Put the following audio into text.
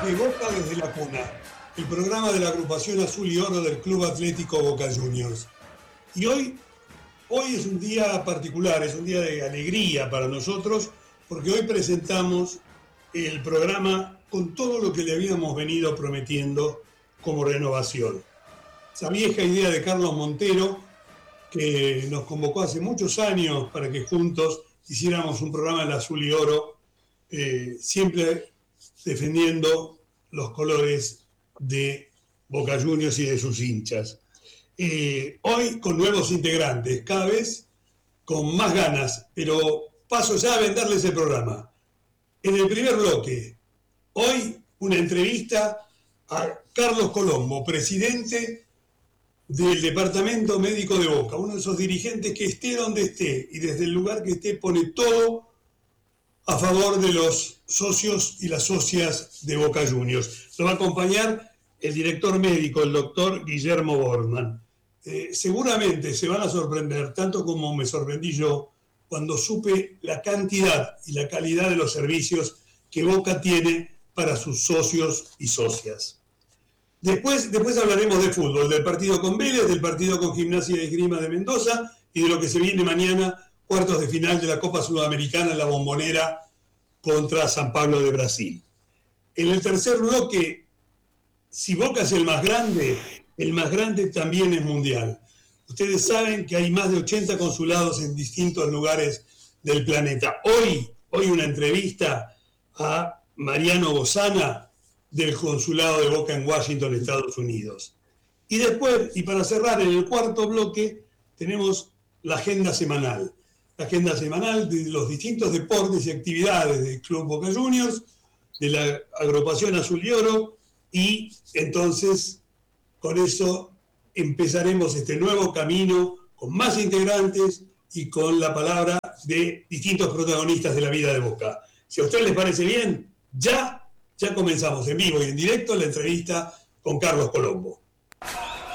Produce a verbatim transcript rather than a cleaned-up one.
de Boca desde la cuna, el programa de la agrupación Azul y Oro del Club Atlético Boca Juniors. Y hoy, hoy es un día particular, es un día de alegría para nosotros, porque hoy presentamos el programa con todo lo que le habíamos venido prometiendo como renovación. Esa vieja idea de Carlos Montero, que nos convocó hace muchos años para que juntos hiciéramos un programa en Azul y Oro, eh, siempre defendiendo los colores de Boca Juniors y de sus hinchas. Eh, hoy con nuevos integrantes, cada vez con más ganas, pero paso ya a venderles el programa. En el primer bloque, hoy una entrevista a Carlos Colombo, presidente del Departamento Médico de Boca, uno de esos dirigentes que esté donde esté y desde el lugar que esté pone todo a favor de los socios y las socias de Boca Juniors. Lo va a acompañar el director médico, el doctor Guillermo Borman. Eh, seguramente se van a sorprender, tanto como me sorprendí yo, cuando supe la cantidad y la calidad de los servicios que Boca tiene para sus socios y socias. Después, después hablaremos de fútbol, del partido con Vélez, del partido con Gimnasia y Esgrima de Mendoza y de lo que se viene mañana, cuartos de final de la Copa Sudamericana en la Bombonera contra San Pablo de Brasil. En el tercer bloque, si Boca es el más grande, el más grande también es mundial. Ustedes saben que hay más de ochenta consulados en distintos lugares del planeta. Hoy, hoy una entrevista a Mariano Bozana del consulado de Boca en Washington, Estados Unidos. Y después, y para cerrar en el cuarto bloque, tenemos la agenda semanal. La agenda semanal de los distintos deportes y actividades del Club Boca Juniors, de la agrupación Azul y Oro, y entonces con eso empezaremos este nuevo camino con más integrantes y con la palabra de distintos protagonistas de la vida de Boca. Si a ustedes les parece bien, ya, ya comenzamos en vivo y en directo la entrevista con Carlos Colombo.